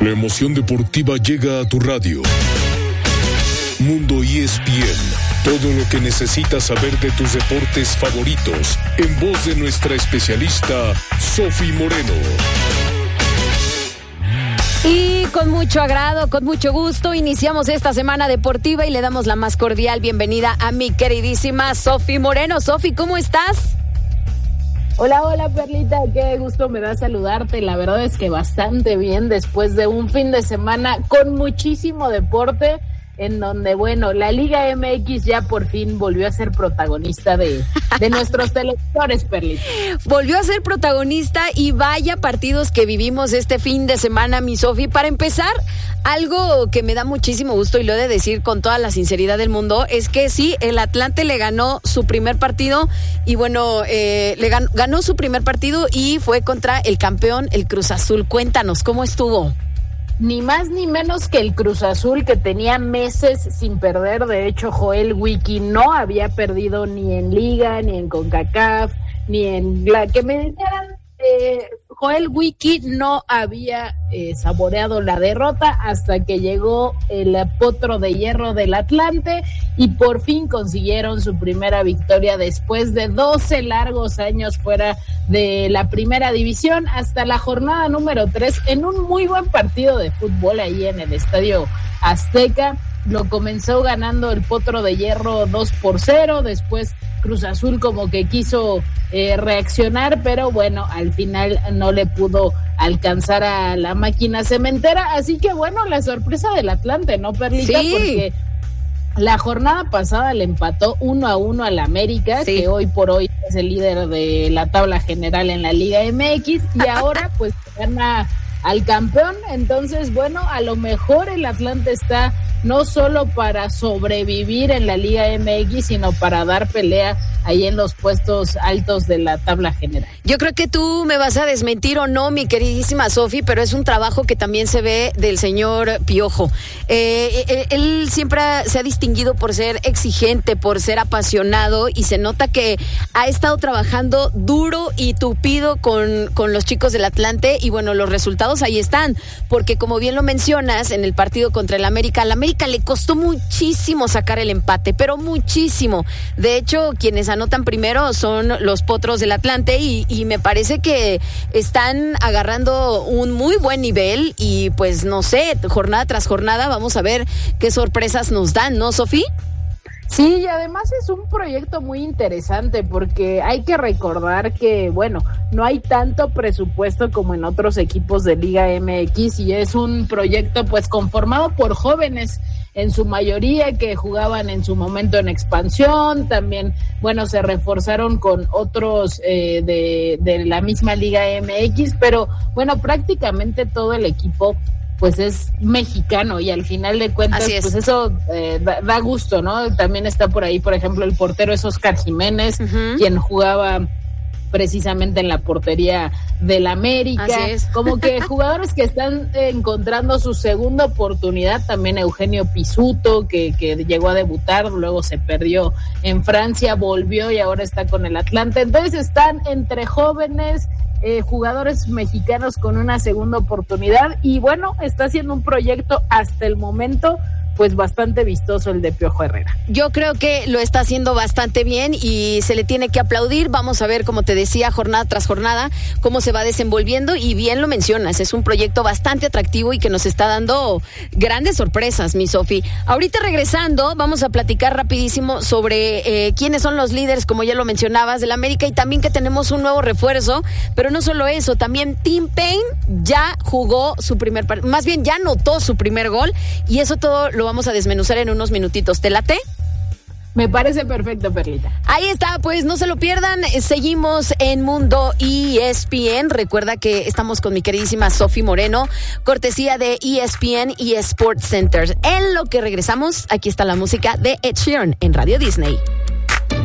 La emoción deportiva llega a tu radio. Mundo ESPN. Todo lo que necesitas saber de tus deportes favoritos, en voz de nuestra especialista, Sofi Moreno. Y con mucho agrado, con mucho gusto, iniciamos esta semana deportiva y le damos la más cordial bienvenida a mi queridísima Sofi Moreno. Sofi, ¿cómo estás? Hola, Perlita, qué gusto me da saludarte. La verdad es que bastante bien después de un fin de semana con muchísimo deporte, en donde, bueno, la Liga MX ya por fin volvió a ser protagonista de nuestros televisores, Perlita. Volvió a ser protagonista y vaya partidos que vivimos este fin de semana, mi Sofi. Para empezar, algo que me da muchísimo gusto y lo he de decir con toda la sinceridad del mundo, es que sí, el Atlante le ganó su primer partido y bueno, ganó su primer partido y fue contra el campeón, el Cruz Azul. Cuéntanos, ¿cómo estuvo? Ni más ni menos que el Cruz Azul, que tenía meses sin perder. De hecho, Joel Wiki no había perdido ni en Liga, ni en CONCACAF, ni en la que me dijeran. Joel Wiki no había saboreado la derrota hasta que llegó el potro de hierro del Atlante y por fin consiguieron su primera victoria después de 12 largos años fuera de la primera división, hasta la jornada número 3 en un muy buen partido de fútbol ahí en el Estadio Azteca. Lo comenzó ganando el potro de hierro 2-0, después Cruz Azul como que quiso reaccionar, pero bueno, al final no le pudo alcanzar a la máquina cementera, así que bueno, la sorpresa del Atlante, ¿no, Perlita? Sí. Porque la jornada pasada le empató 1-1 al América, sí, que hoy por hoy es el líder de la tabla general en la Liga MX, y ahora pues gana al campeón. Entonces, bueno, a lo mejor el Atlante está no solo para sobrevivir en la Liga MX, sino para dar pelea ahí en los puestos altos de la tabla general. Yo creo que tú me vas a desmentir o no, mi queridísima Sofi, pero es un trabajo que también se ve del señor Piojo. Él siempre se ha distinguido por ser exigente, por ser apasionado, y se nota que ha estado trabajando duro y tupido con los chicos del Atlante, y bueno, los resultados ahí están, porque como bien lo mencionas, en el partido contra el América, al América le costó muchísimo sacar el empate, pero muchísimo. De hecho, quienes anotan primero son los potros del Atlante y me parece que están agarrando un muy buen nivel y pues no sé, jornada tras jornada vamos a ver qué sorpresas nos dan, ¿no, Sofi? Sí, y además es un proyecto muy interesante porque hay que recordar que, bueno, no hay tanto presupuesto como en otros equipos de Liga MX y es un proyecto pues conformado por jóvenes en su mayoría que jugaban en su momento en expansión. También, bueno, se reforzaron con otros de la misma Liga MX, pero bueno, prácticamente todo el equipo pues es mexicano y al final de cuentas pues eso da gusto, ¿no? También está por ahí, por ejemplo, el portero es Oscar Jiménez, quien jugaba precisamente en la portería del América. Como que jugadores que están encontrando su segunda oportunidad. También Eugenio Pizzuto, que llegó a debutar, luego se perdió en Francia, volvió y ahora está con el Atlante. Entonces están entre jóvenes, jugadores mexicanos con una segunda oportunidad y bueno, está haciendo un proyecto hasta el momento pues bastante vistoso el de Piojo Herrera. Yo creo que lo está haciendo bastante bien y se le tiene que aplaudir. Vamos a ver, como te decía, jornada tras jornada, cómo se va desenvolviendo y bien lo mencionas, es un proyecto bastante atractivo y que nos está dando grandes sorpresas, mi Sofi. Ahorita regresando, vamos a platicar rapidísimo sobre quiénes son los líderes, como ya lo mencionabas, del América y también que tenemos un nuevo refuerzo, pero no solo eso, también Tim Payne ya jugó su primer partido, más bien ya anotó su primer gol y eso todo lo vamos a desmenuzar en unos minutitos. ¿Te late? Me parece perfecto, Perlita. Ahí está, pues no se lo pierdan. Seguimos en Mundo ESPN. Recuerda que estamos con mi queridísima Sofi Moreno, cortesía de ESPN y Sports Center. En lo que regresamos, aquí está la música de Ed Sheeran en Radio Disney.